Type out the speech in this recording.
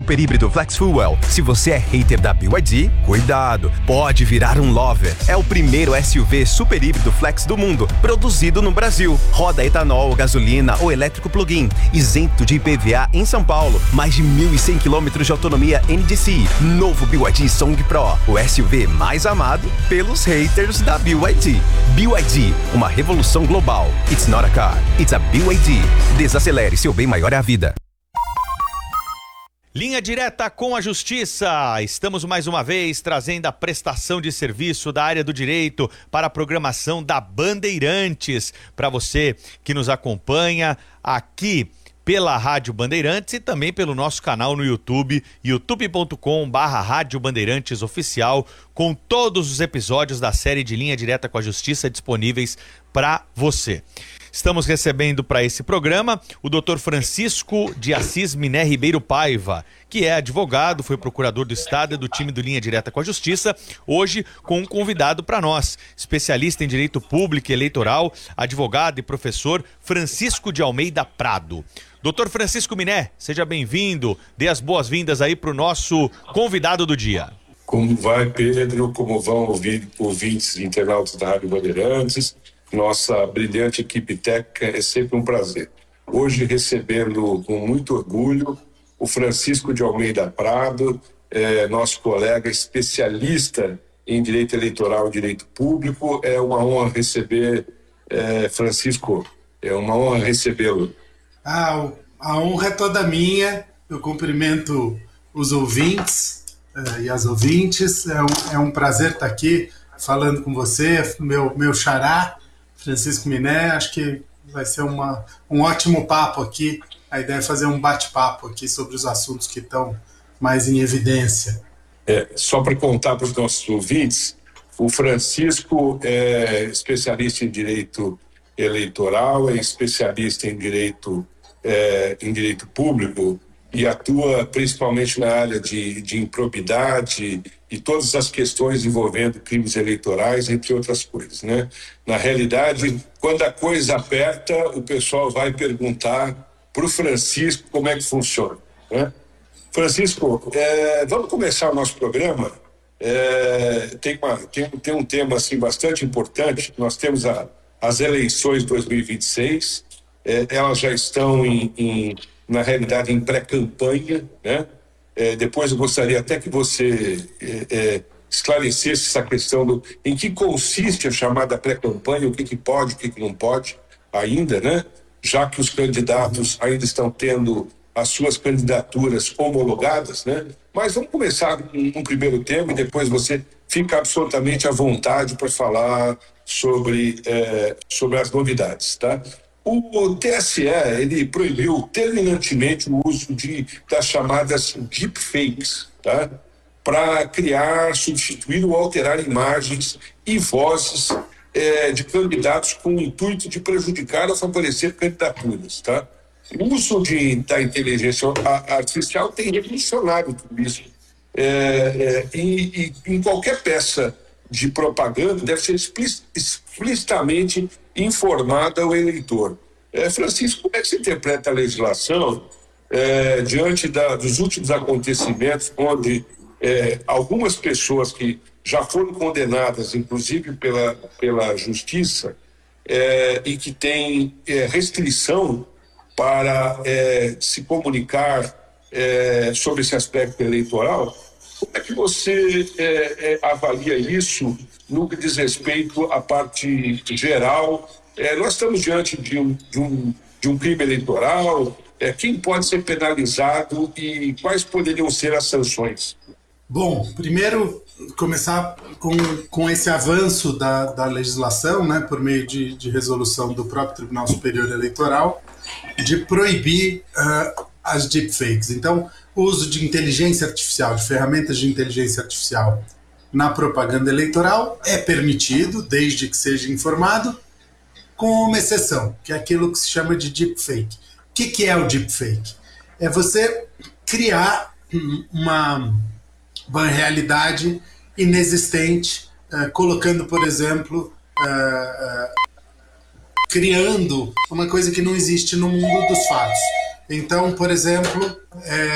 super híbrido Flex Fuel. Se você é hater da BYD, cuidado, pode virar um lover. É o primeiro SUV super híbrido Flex do mundo, produzido no Brasil. Roda etanol, gasolina ou elétrico plug-in, isento de IPVA em São Paulo. Mais de 1.100 km de autonomia NDCi. Novo BYD Song Pro, o SUV mais amado pelos haters da BYD. BYD, uma revolução global. It's not a car, it's a BYD. Desacelere, seu bem maior é a vida. Linha Direta com a Justiça. Estamos mais uma vez trazendo a prestação de serviço da área do direito para a programação da Bandeirantes. Para você que nos acompanha aqui pela Rádio Bandeirantes e também pelo nosso canal no YouTube, youtube.com/Rádio Bandeirantes Oficial, com todos os episódios da série de Linha Direta com a Justiça disponíveis para você. Estamos recebendo para esse programa o Dr. Francisco de Assis Miné Ribeiro Paiva, que é advogado, foi procurador do Estado e do time do Linha Direta com a Justiça, hoje com um convidado para nós, especialista em Direito Público e Eleitoral, advogado e professor Francisco de Almeida Prado. Dr. Francisco Miné, seja bem-vindo, dê as boas-vindas aí para o nosso convidado do dia. Como vai, Pedro? Como vão ouvintes e internautas da Rádio Bandeirantes? Nossa brilhante equipe técnica, é sempre um prazer. Hoje recebendo com muito orgulho o Francisco de Almeida Prado, nosso colega especialista em direito eleitoral e direito público. É uma honra receber, Francisco, é uma honra recebê-lo. A honra é toda minha. Eu cumprimento os ouvintes e as ouvintes. É um prazer estar aqui falando com você, meu xará, Francisco Miné. Acho que vai ser um ótimo papo aqui. A ideia é fazer um bate-papo aqui sobre os assuntos que estão mais em evidência. Só para contar para os nossos ouvintes, o Francisco é especialista em direito eleitoral, é especialista em direito público e atua principalmente na área de improbidade e todas as questões envolvendo crimes eleitorais, entre outras coisas, né? Na realidade, quando a coisa aperta, o pessoal vai perguntar para o Francisco como é que funciona, né? Francisco, vamos começar o nosso programa. Tem um tema assim, bastante importante. Nós temos as eleições de 2026, elas já estão na realidade em pré-campanha, né? Depois eu gostaria até que você esclarecesse essa questão em que consiste a chamada pré-campanha, o que pode, o que não pode ainda, né? Já que os candidatos ainda estão tendo as suas candidaturas homologadas, né? Mas vamos começar com um primeiro tema e depois você fica absolutamente à vontade para falar sobre as novidades, tá? O TSE, ele proibiu terminantemente o uso das chamadas deepfakes, tá? Para criar, substituir ou alterar imagens e vozes de candidatos com o intuito de prejudicar ou favorecer candidaturas, tá? O uso da inteligência artificial tem revolucionado tudo isso. E em qualquer peça de propaganda deve ser explicitamente informada ao eleitor. Francisco, como é que se interpreta a legislação diante dos últimos acontecimentos, onde algumas pessoas que já foram condenadas, inclusive pela justiça, e que têm restrição para se comunicar sobre esse aspecto eleitoral? Como é que você avalia isso no que diz respeito à parte geral? Nós estamos diante de um crime eleitoral. Quem pode ser penalizado e quais poderiam ser as sanções? Bom, primeiro começar com esse avanço da legislação, né, por meio de resolução do próprio Tribunal Superior Eleitoral, de proibir as deepfakes. Então, o uso de inteligência artificial, de ferramentas de inteligência artificial na propaganda eleitoral é permitido, desde que seja informado, com uma exceção, que é aquilo que se chama de deepfake. O que é o deepfake? É você criar uma realidade inexistente, colocando, por exemplo, criando uma coisa que não existe no mundo dos fatos. Então, por exemplo,